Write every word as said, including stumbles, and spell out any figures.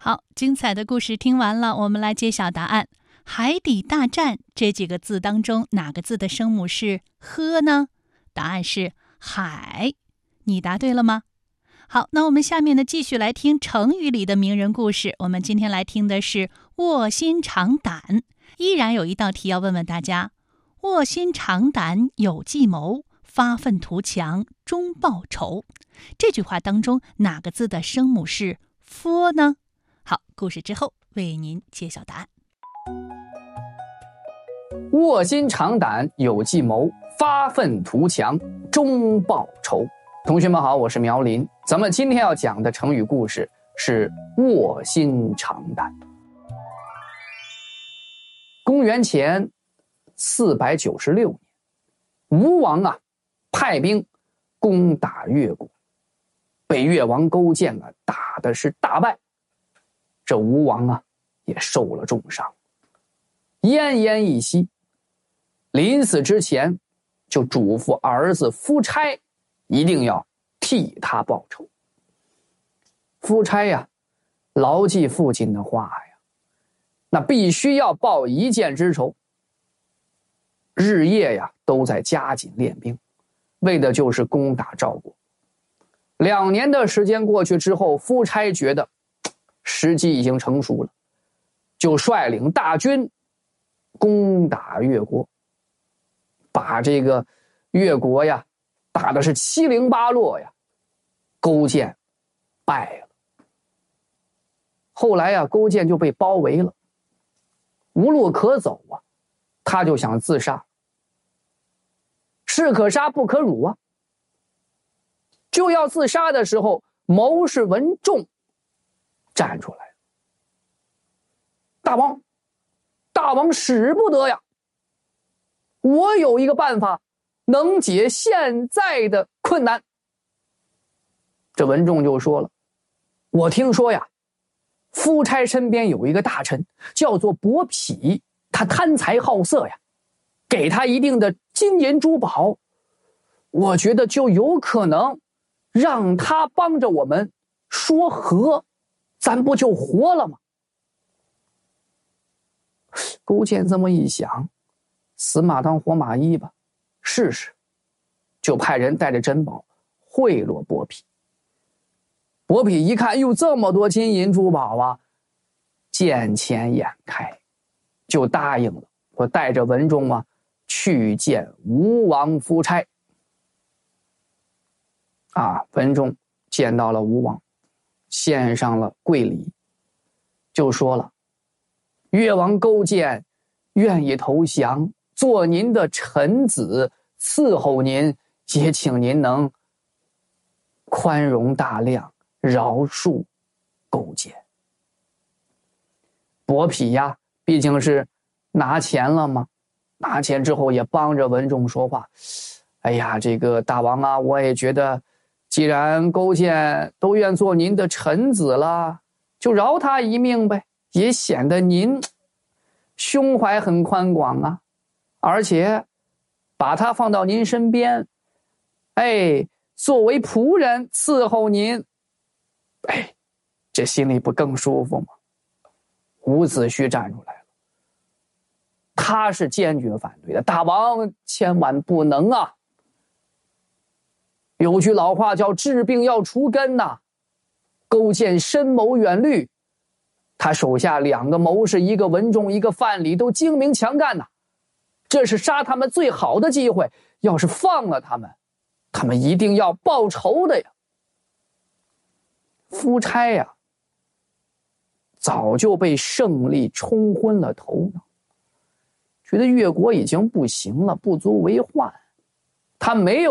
好，精彩的故事听完了，我们来揭晓答案。海底大战这几个字当中，哪个字的声母是呵呢？答案是海。你答对了吗？好，那我们下面呢继续来听成语里的名人故事。我们今天来听的是卧薪尝胆。依然有一道题要问问大家：卧薪尝胆有计谋，发愤图强终报仇。这句话当中哪个字的声母是 f 呢？好，故事之后为您揭晓答案。 卧薪尝胆有计谋，发愤图强终报仇。同学们好，我是苗林。咱们今天要讲的成语故事是卧薪尝胆。公元前四百九十六年，吴王啊派兵攻打越国，被越王勾践啊打的是大败。这吴王啊也受了重伤，奄奄一息。临死之前就嘱咐儿子夫差一定要替他报仇。夫差呀牢记父亲的话呀，那必须要报一箭之仇，日夜呀都在加紧练兵，为的就是攻打赵国。两年的时间过去之后，夫差觉得时机已经成熟了，就率领大军攻打越国，把这个越国呀打的是七零八落呀，勾践败了。后来呀，勾践就被包围了，无路可走啊，他就想自杀。士可杀不可辱啊！就要自杀的时候，谋士文仲站出来，大王，大王使不得呀！我有一个办法，能解现在的困难。这文仲就说了，我听说呀，夫差身边有一个大臣叫做伯嚭，他贪财好色呀，给他一定的金银珠宝，我觉得就有可能让他帮着我们说和，咱不就活了吗？勾践这么一想，死马当活马医吧，试试。就派人带着珍宝贿赂伯嚭。伯嚭一看，哟，这么多金银珠宝啊，见钱眼开，就答应了，我带着文仲啊去见吴王夫差。啊，文仲见到了吴王，献上了跪礼，就说了，越王勾践愿意投降，做您的臣子，伺候您，也请您能宽容大量，饶恕勾践。伯嚭呀，毕竟是拿钱了嘛，拿钱之后也帮着文仲说话。哎呀，这个大王啊，我也觉得既然勾践都愿做您的臣子了，就饶他一命呗，也显得您胸怀很宽广啊，而且把他放到您身边，哎，作为仆人伺候您，哎，这心里不更舒服吗？伍子胥站出来了，他是坚决反对的，大王千万不能啊！有句老话叫治病要除根呐、啊，勾践深谋远虑，他手下两个谋士，一个文仲，一个范蠡，都精明强干呐、啊，这是杀他们最好的机会，要是放了他们，他们一定要报仇的呀。夫差呀，早就被胜利冲昏了头脑，觉得越国已经不行了，不足为患，他没有